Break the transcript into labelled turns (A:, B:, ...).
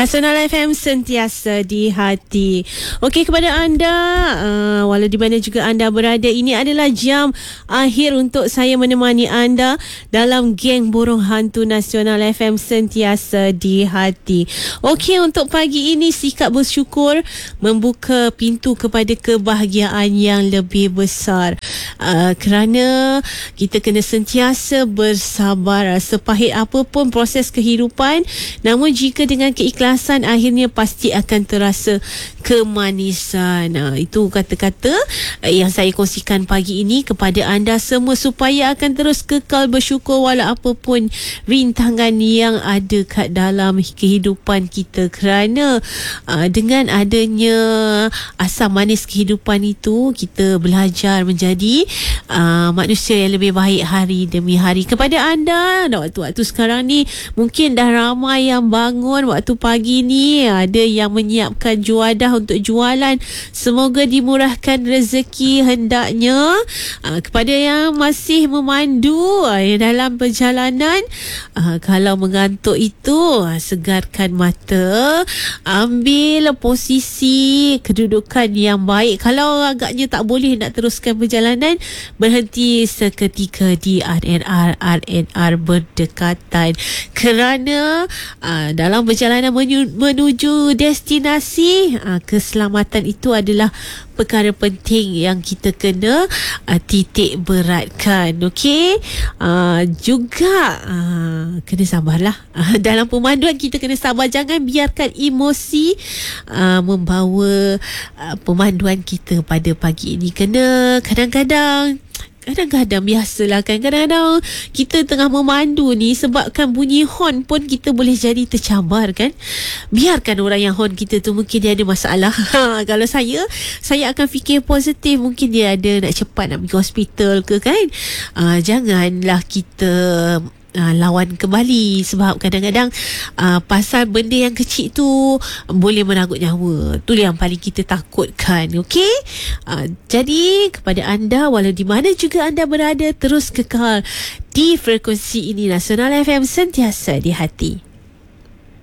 A: Nasional FM sentiasa di hati. Okey, kepada anda, walau di mana juga anda berada, ini adalah jam akhir untuk saya menemani anda dalam geng Burung Hantu Nasional FM sentiasa di hati. Okey, untuk pagi ini sikap bersyukur membuka pintu kepada kebahagiaan yang lebih besar. Kerana kita kena sentiasa bersabar sepahit apapun proses kehidupan, namun jika dengan keikhlasan akhirnya pasti akan terasa kemanisan. Itu kata-kata yang saya kongsikan pagi ini kepada anda semua supaya akan terus kekal bersyukur walau apapun rintangan yang ada kat dalam kehidupan kita, kerana dengan adanya asam manis kehidupan itu kita belajar menjadi manusia yang lebih baik hari demi hari. Kepada anda waktu-waktu sekarang ni mungkin dah ramai yang bangun waktu pagi ni, ada yang menyiapkan juadah untuk jualan. Semoga dimurahkan rezeki hendaknya. Kepada yang masih memandu dalam perjalanan, kalau mengantuk itu segarkan mata, ambil posisi kedudukan yang baik. Kalau agaknya tak boleh nak teruskan perjalanan, berhenti seketika di RNR berdekatan, kerana dalam perjalanan menuju destinasi, keselamatan itu adalah perkara penting yang kita kena titik beratkan. Okey, juga kena sabarlah. Dalam pemanduan kita kena sabar, jangan biarkan emosi membawa pemanduan kita pada pagi ini. Kena kadang-kadang biasalah kan, kadang-kadang kita tengah memandu ni, sebabkan bunyi horn pun kita boleh jadi tercabar kan. Biarkan orang yang horn kita tu, mungkin dia ada masalah. Kalau saya akan fikir positif, mungkin dia ada nak cepat nak pergi hospital ke kan. Janganlah kita lawan kembali, sebab kadang-kadang pasal benda yang kecil tu boleh meranggut nyawa. Tu yang paling kita takutkan. Okey, jadi kepada anda, walau di mana juga anda berada, terus kekal di frekuensi ini. Nasional FM sentiasa di hati.